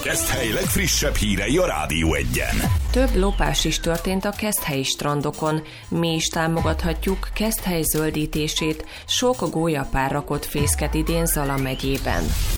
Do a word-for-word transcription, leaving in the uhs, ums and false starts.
Keszthely legfrissebb hírei a Rádió Egyen. Több lopás is történt a keszthelyi strandokon. Mi is támogathatjuk Keszthely zöldítését. Sok gólyapár rakott fészket idén Zala megyében.